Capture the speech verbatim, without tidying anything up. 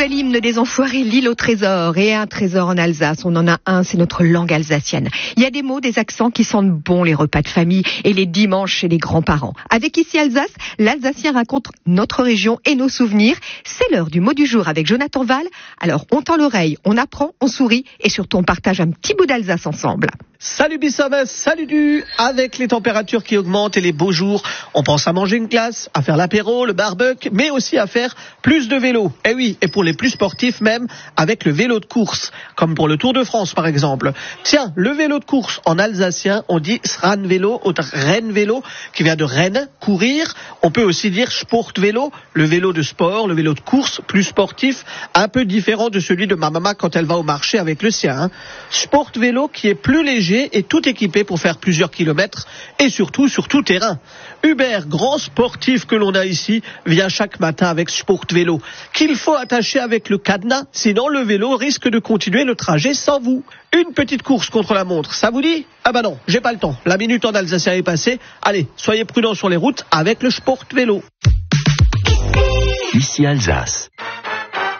nouvel hymne des enfoirés, l'île au trésor. Et un trésor en Alsace, on en a un, c'est notre langue alsacienne. Il y a des mots, des accents qui sentent bon les repas de famille et les dimanches chez les grands-parents. Avec Ici Alsace, l'Alsacien raconte notre région et nos souvenirs. C'est l'heure du mot du jour avec Jonathan Val. Alors on tend l'oreille, on apprend, on sourit et surtout on partage un petit bout d'Alsace ensemble. Salut Bissam, salut Du. Avec les températures qui augmentent et les beaux jours, on pense à manger une glace, à faire l'apéro, le barbecue, mais aussi à faire plus de vélo. Et oui, et pour les plus sportifs même, avec le vélo de course, comme pour le Tour de France par exemple. Tiens, le vélo de course en alsacien, on dit Sranvélo ou Rennvélo, qui vient de Rennes, courir. On peut aussi dire Sportvélo, le vélo de sport, le vélo de course, plus sportif, un peu différent de celui de ma maman quand elle va au marché avec le sien. Hein. Sportvélo qui est plus léger et tout équipé pour faire plusieurs kilomètres et surtout sur tout terrain. Hubert, grand sportif que l'on a ici, vient chaque matin avec Sportvélo, qu'il faut attacher avec le cadenas, sinon le vélo risque de continuer le trajet sans vous. Une petite course contre la montre, ça vous dit ? Ah bah non, j'ai pas le temps. La minute en alsacien est passée. Allez, soyez prudents sur les routes avec le Sportvélo. Ici Alsace.